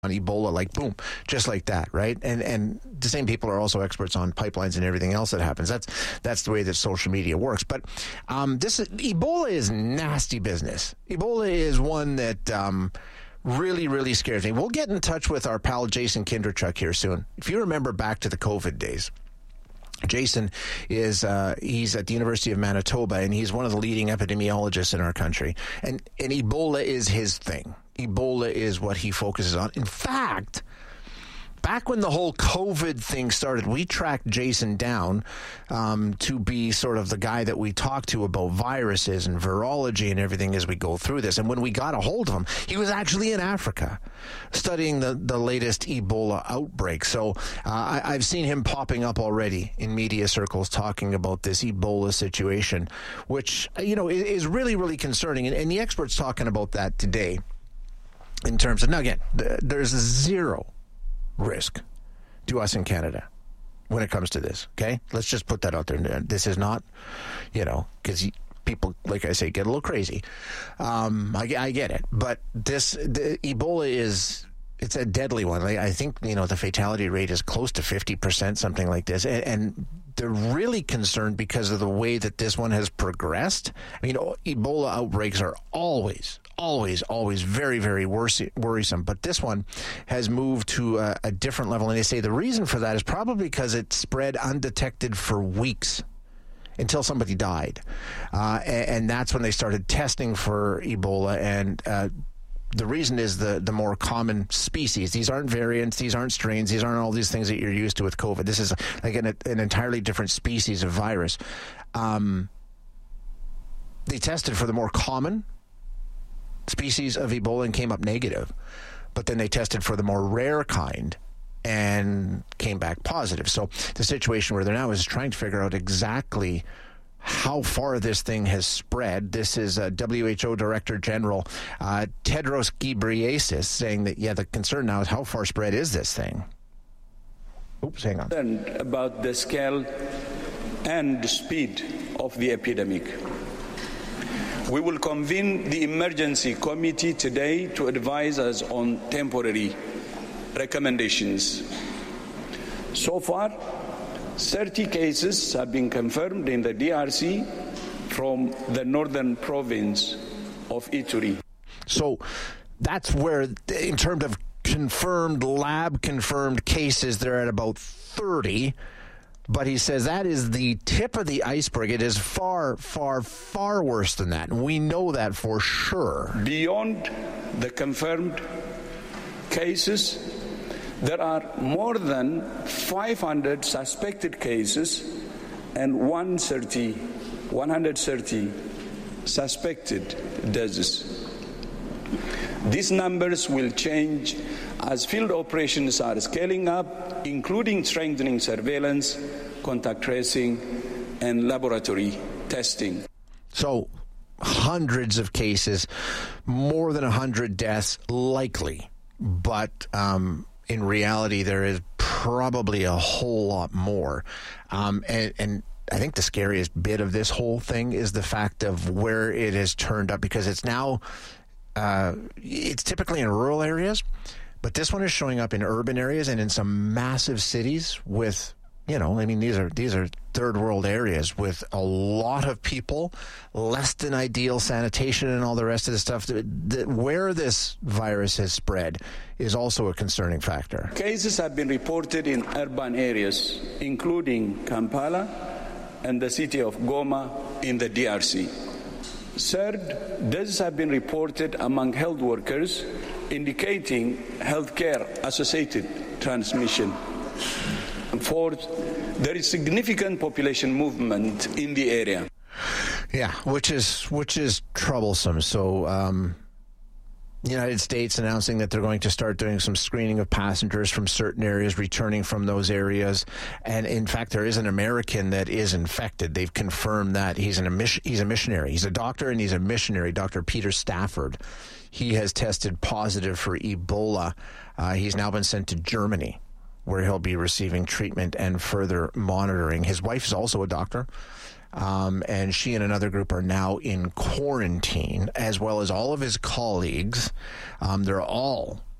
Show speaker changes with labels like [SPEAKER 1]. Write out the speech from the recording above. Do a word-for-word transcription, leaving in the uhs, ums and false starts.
[SPEAKER 1] on Ebola, like boom, just like that, right? And and the same people are also experts on pipelines and everything else that happens. That's that's the way that social media works. But um, this Ebola is nasty business. Ebola is one that um, really, really scares me. We'll get in touch with our pal Jason Kinderchuk here soon. If you remember back to the COVID days, Jason is uh, he's at the University of Manitoba, and he's one of the leading epidemiologists in our country. And, and Ebola is his thing. Ebola is what he focuses on. In fact, back when the whole COVID thing started, we tracked Jason down um, to be sort of the guy that we talk to about viruses and virology and everything as we go through this. And when we got a hold of him, he was actually in Africa studying the, the latest Ebola outbreak. So uh, I, I've seen him popping up already in media circles talking about this Ebola situation, which, you know, is, is really, really concerning. And, and the experts talking about that today in terms of, now again, th- there's zero risk to us in Canada when it comes to this, okay? Let's just put that out there. This is not, you know, because people, like I say, get a little crazy. Um, I, I get it. But this, the, Ebola is, it's a deadly one. Like, I think, you know, the fatality rate is close to fifty percent, something like this. And, and they're really concerned because of the way that this one has progressed. I mean, Ebola outbreaks are always, always, always very, very worrisome. But this one has moved to a, a different level. And they say the reason for that is probably because it spread undetected for weeks until somebody died. Uh, and, and that's when they started testing for Ebola. And uh, the reason is the, the more common species. These aren't variants. These aren't strains. These aren't all these things that you're used to with COVID. This is like an, an entirely different species of virus. Um, they tested for the more common species of Ebola and came up negative. But then they tested for the more rare kind and came back positive. So the situation where they're now is trying to figure out exactly how far this thing has spread. This is uh, W H O Director General uh, Tedros Ghebreyesus saying that, yeah, the concern now is how far spread is this thing? Oops, hang on.
[SPEAKER 2] And about the scale and the speed of the epidemic. We will convene the emergency committee today to advise us on temporary recommendations. So far, thirty cases have been confirmed in the D R C from the northern province of Ituri.
[SPEAKER 1] So that's where, in terms of confirmed, lab-confirmed cases, they're at about thirty. But he says that is the tip of the iceberg. It is far, far, far worse than that. And we know that for sure.
[SPEAKER 2] Beyond the confirmed cases, there are more than five hundred suspected cases and one hundred thirty suspected deaths. These numbers will change as field operations are scaling up, including strengthening surveillance, contact tracing, and laboratory testing.
[SPEAKER 1] So, hundreds of cases, more than one hundred deaths likely, but um, in reality there is probably a whole lot more. Um, and, and I think the scariest bit of this whole thing is the fact of where it has turned up, because it's now, uh, it's typically in rural areas, but this one is showing up in urban areas and in some massive cities with, you know, I mean, these are these are third world areas with a lot of people, less than ideal sanitation and all the rest of the stuff. That, that where this virus has spread is also a concerning factor.
[SPEAKER 2] Cases have been reported in urban areas, including Kampala and the city of Goma in the D R C. Third, deaths have been reported among health workers, indicating healthcare-associated transmission. And fourth, there is significant population movement in the area.
[SPEAKER 1] Yeah, which is which is troublesome. So, um, the United States announcing that they're going to start doing some screening of passengers from certain areas returning from those areas. And in fact, there is an American that is infected. They've confirmed that. He's an he's a missionary. He's a doctor and he's a missionary, Doctor Peter Stafford. He has tested positive for Ebola. Uh, he's now been sent to Germany, where he'll be receiving treatment and further monitoring. His wife is also a doctor, um, and she and another group are now in quarantine, as well as all of his colleagues. Um, they're all